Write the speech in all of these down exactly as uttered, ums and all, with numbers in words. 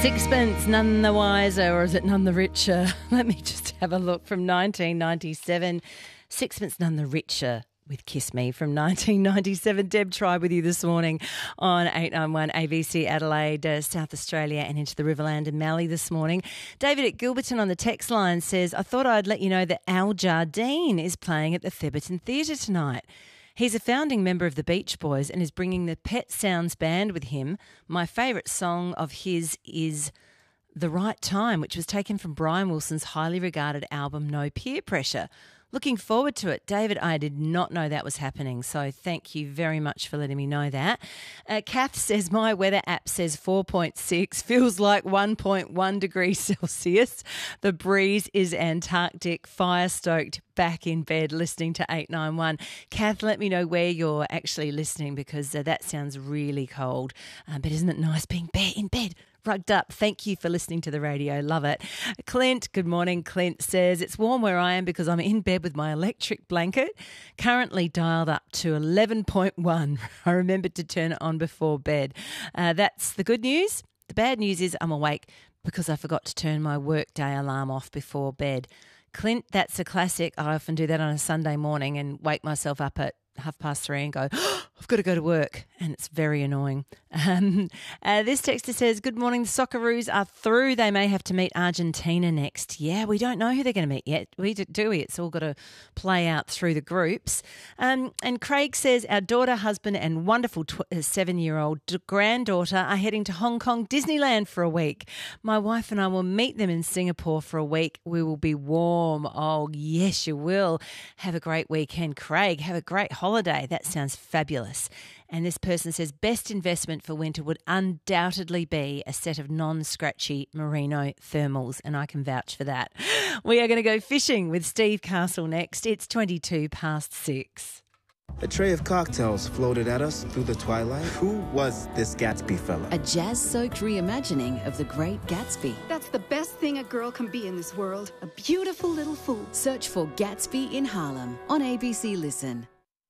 Sixpence, none the wiser, or is it none the richer? Let me just have a look from nineteen ninety-seven. Sixpence, none the richer with Kiss Me from nineteen ninety-seven. Deb Tribe with you this morning on eight ninety-one A B C Adelaide, uh, South Australia and into the Riverland and Mallee this morning. David at Gilberton on the text line says, I thought I'd let you know that Al Jardine is playing at the Theberton Theatre tonight. He's a founding member of the Beach Boys and is bringing the Pet Sounds Band with him. My favourite song of his is The Right Time, which was taken from Brian Wilson's highly regarded album No Peer Pressure. Looking forward to it. David, I did not know that was happening, so thank you very much for letting me know that. Uh, Kath says, my weather app says four point six, feels like one point one degrees Celsius. The breeze is Antarctic, fire-stoked, back in bed listening to eight ninety-one. Kath, let me know where you're actually listening because uh, that sounds really cold. Uh, but isn't it nice being be- in bed? Rugged up. Thank you for listening to the radio. Love it. Clint, good morning. Clint says, it's warm where I am because I'm in bed with my electric blanket, currently dialed up to eleven point one. I remembered to turn it on before bed. Uh, that's the good news. The bad news is I'm awake because I forgot to turn my workday alarm off before bed. Clint, that's a classic. I often do that on a Sunday morning and wake myself up at half past three and go, oh, I've got to go to work, and it's very annoying. Um, uh, this texter says, good morning, the Socceroos are through. They may have to meet Argentina next. Yeah, we don't know who they're going to meet yet, we do, do we? It's all got to play out through the groups. Um, and Craig says, our daughter, husband and wonderful tw- uh, seven-year-old granddaughter are heading to Hong Kong Disneyland for a week. My wife and I will meet them in Singapore for a week. We will be warm. Oh, yes, you will. Have a great weekend, Craig. Have a great holiday. That sounds fabulous. And this person says, best investment for winter would undoubtedly be a set of non-scratchy merino thermals, and I can vouch for that. We are going to go fishing with Steve Castle next. It's twenty-two past six. A tray of cocktails floated at us through the twilight. Who was this Gatsby fella? A jazz-soaked reimagining of The Great Gatsby. That's the best thing a girl can be in this world. A beautiful little fool. Search for Gatsby in Harlem on A B C Listen.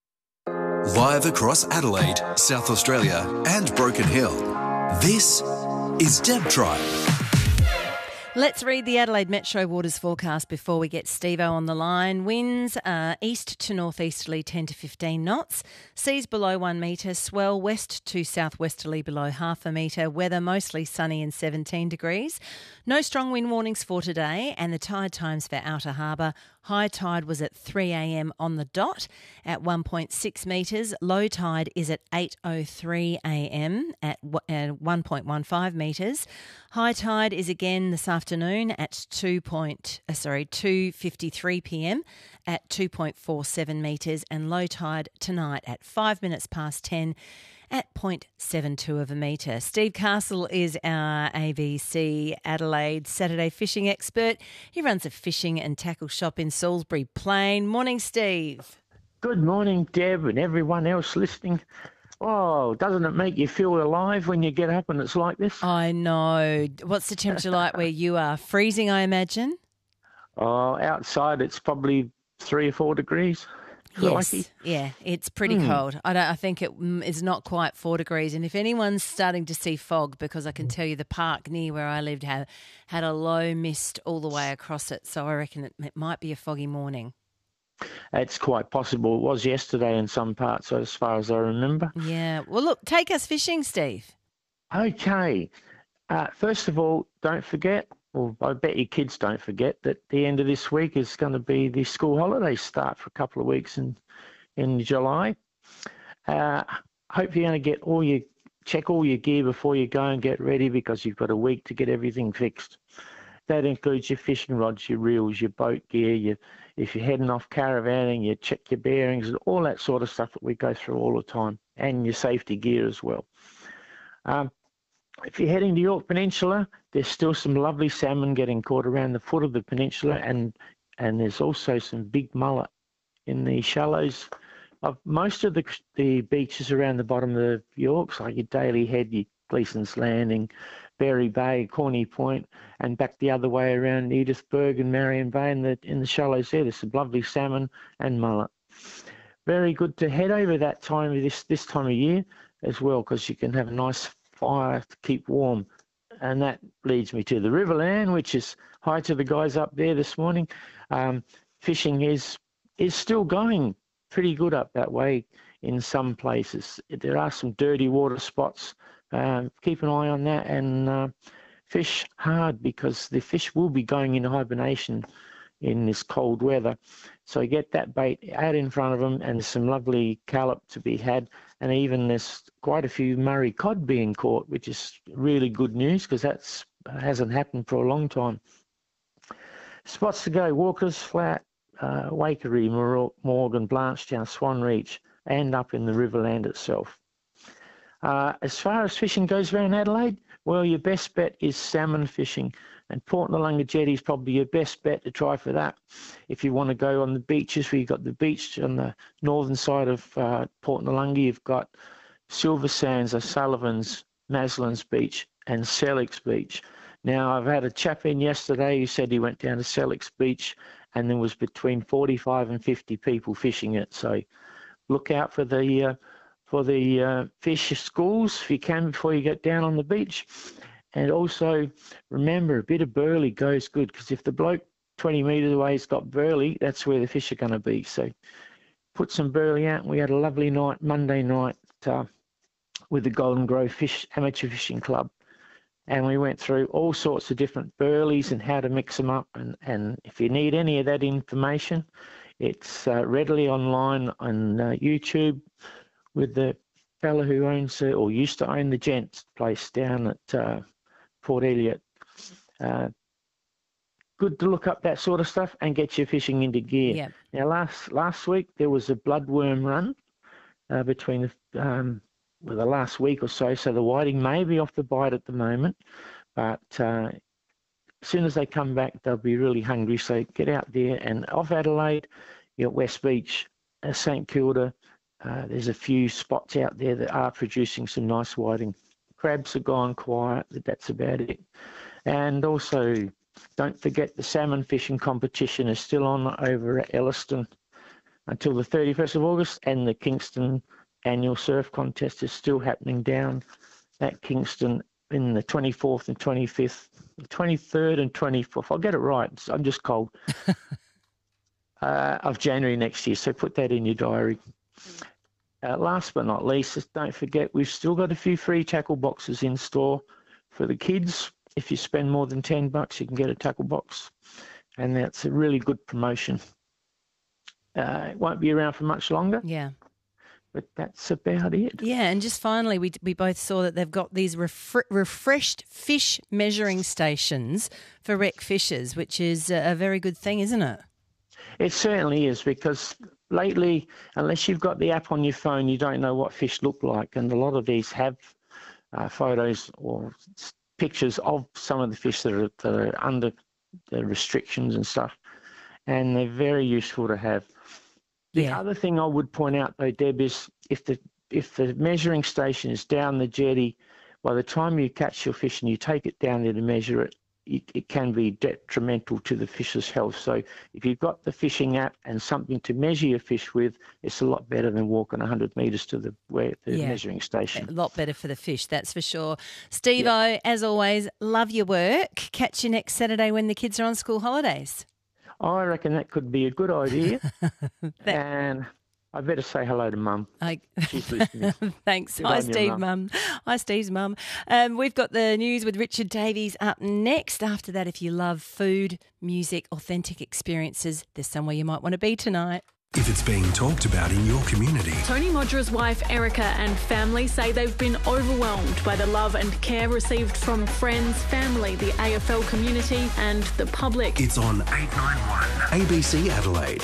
Live across Adelaide, South Australia and Broken Hill, this is Deb Tribe. Let's read the Adelaide Metro Waters forecast before we get Steve-O on the line. Winds uh, east to northeasterly ten to fifteen knots. Seas below one metre. Swell west to southwesterly below half a metre. Weather mostly sunny and seventeen degrees. No strong wind warnings for today, and the tide times for Outer Harbour. High tide was at three a.m. on the dot at one point six metres. Low tide is at eight oh three a.m. at one point one five metres. High tide is again this afternoon at two point, uh, sorry, two fifty-three p.m. at two point four seven metres, and low tide tonight at five minutes past ten at zero point seven two of a metre. Steve Castle is our A B C Adelaide Saturday fishing expert. He runs a fishing and tackle shop in Salisbury Plain. Morning, Steve. Good morning, Deb, and everyone else listening. Oh, doesn't it make you feel alive when you get up and it's like this? I know. What's the temperature like where you are? Freezing, I imagine? Oh, outside it's probably three or four degrees. Yes, Lucky. yeah, it's pretty Mm. cold. I don't. I think it mm, is not quite four degrees. And if anyone's starting to see fog, because I can tell you the park near where I lived had had a low mist all the way across it, so I reckon it, it might be a foggy morning. It's quite possible. It was yesterday in some parts, as far as I remember. Yeah. Well, look, take us fishing, Steve. Okay. Uh, first of all, don't forget, well, I bet your kids don't forget, that the end of this week is going to be the school holidays start for a couple of weeks in, in July. Uh, hope you're going to get all your, check all your gear before you go and get ready, because you've got a week to get everything fixed. That includes your fishing rods, your reels, your boat gear, your, if you're heading off caravanning, you check your bearings, and all that sort of stuff that we go through all the time, and your safety gear as well. Um, if you're heading to Yorke Peninsula, there's still some lovely salmon getting caught around the foot of the peninsula, and and there's also some big mullet in the shallows of most of the the beaches around the bottom of the Yorks, like your Daly Head, your Gleeson's Landing, Berry Bay, Corny Point, and back the other way around Edithburgh and Marion Bay in the in the shallows there. There's some lovely salmon and mullet. Very good to head over that time of this this time of year as well, because you can have a nice fire to keep warm and that leads me to the Riverland, which is hi to the guys up there this morning. Um, fishing is is still going pretty good up that way in some places. There are some dirty water spots. Um, keep an eye on that and uh, fish hard, because the fish will be going into hibernation in this cold weather. So get that bait out in front of them, and there's some lovely callop to be had. And even there's quite a few Murray cod being caught, which is really good news, because that hasn't happened for a long time. Spots to go: Walkers Flat, uh, Waikerie, Morgan, Blanchetown, Swan Reach, and up in the Riverland itself. Uh, as far as fishing goes around Adelaide, well, your best bet is salmon fishing. And Port Noarlunga Jetty is probably your best bet to try for that. If you want to go on the beaches, where you've got the beach on the northern side of uh, Port Noarlunga, you've got Silver Sands, O'Sullivan's, Maslin's Beach, and Selleck's Beach. Now, I've had a chap in yesterday who said he went down to Selleck's Beach, and there was between forty-five and fifty people fishing it. So look out for the uh, for the uh, fish schools if you can before you get down on the beach. And also remember, a bit of burley goes good, because if the bloke twenty metres away has got burley, that's where the fish are going to be. So put some burley out. And we had a lovely night, Monday night, uh, with the Golden Grove Fish Amateur Fishing Club. And we went through all sorts of different burleys and how to mix them up. And, and if you need any of that information, it's uh, readily online on uh, YouTube with the fella who owns uh, or used to own the Gents place down at uh, Port Elliot. Uh, good to look up that sort of stuff and get your fishing into gear. Yep. Now, last last week there was a bloodworm run uh, between the, um, well, the last week or so, so the whiting may be off the bite at the moment, but uh, as soon as they come back, they'll be really hungry. So get out there, and off Adelaide, you're at West Beach, uh, St Kilda. Uh, there's a few spots out there that are producing some nice whiting. Crabs have gone quiet, but that's about it. And also, don't forget the salmon fishing competition is still on over at Elliston until the thirty-first of August, and the Kingston annual surf contest is still happening down at Kingston in the twenty-fourth and twenty-fifth, twenty-third and twenty-fourth. I'll get it right. I'm just cold. uh, of January next year, so put that in your diary. Uh, last but not least, don't forget we've still got a few free tackle boxes in store for the kids. If you spend more than ten bucks, you can get a tackle box, and that's a really good promotion. Uh, it won't be around for much longer. Yeah. But that's about it. Yeah, and just finally, we we both saw that they've got these refre- refreshed fish measuring stations for wreck fishers, which is a, a very good thing, isn't it? It certainly is, because lately, unless you've got the app on your phone, you don't know what fish look like. And a lot of these have uh, photos or pictures of some of the fish that are, that are under the restrictions and stuff. And they're very useful to have. The Yeah. other thing I would point out, though, Deb, is if the if the measuring station is down the jetty, by the time you catch your fish and you take it down there to measure it, it, it can be detrimental to the fish's health. So if you've got the fishing app and something to measure your fish with, it's a lot better than walking one hundred metres to the, where, the Yeah. measuring station. A lot better for the fish, that's for sure. Steve-O, as always, love your work. Catch you next Saturday when the kids are on school holidays. I reckon that could be a good idea. And I better say hello to Mum. I, She's listening. Thanks. Good Hi, on you, Steve, Mum. Mum. Hi, Steve's mum. Um, we've got the news with Richard Davies up next. After that, if you love food, music, authentic experiences, there's somewhere you might want to be tonight. If it's being talked about in your community, Tony Modra's wife Erica and family say they've been overwhelmed by the love and care received from friends, family, the A F L community and the public. it's on eight ninety-one A B C Adelaide.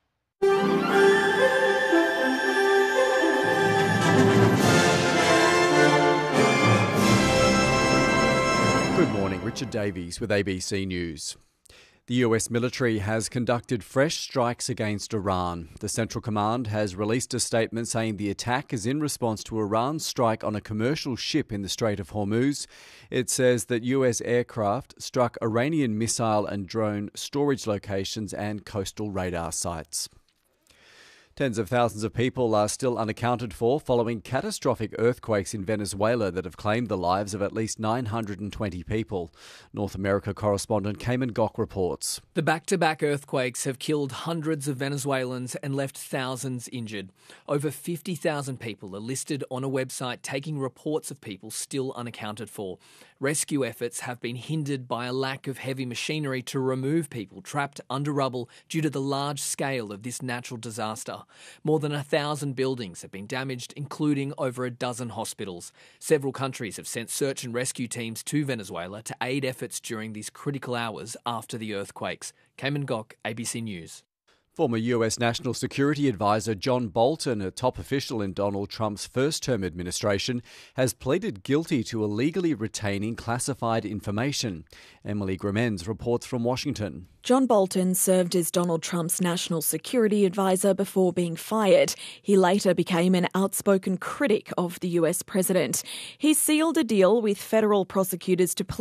Good morning, Richard Davies with A B C News. The U S military has conducted fresh strikes against Iran. The Central Command has released a statement saying the attack is in response to Iran's strike on a commercial ship in the Strait of Hormuz. It says that U S aircraft struck Iranian missile and drone storage locations and coastal radar sites. Tens of thousands of people are still unaccounted for following catastrophic earthquakes in Venezuela that have claimed the lives of at least nine hundred twenty people. North America correspondent Cayman Gok reports. The back-to-back earthquakes have killed hundreds of Venezuelans and left thousands injured. Over fifty thousand people are listed on a website taking reports of people still unaccounted for. Rescue efforts have been hindered by a lack of heavy machinery to remove people trapped under rubble due to the large scale of this natural disaster. More than a thousand buildings have been damaged, including over a dozen hospitals. Several countries have sent search and rescue teams to Venezuela to aid efforts during these critical hours after the earthquakes. Cayman Gok, A B C News. Former U S National Security Advisor John Bolton, a top official in Donald Trump's first-term administration, has pleaded guilty to illegally retaining classified information. Emily Gremens reports from Washington. John Bolton served as Donald Trump's national security advisor before being fired. He later became an outspoken critic of the U S president. He sealed a deal with federal prosecutors to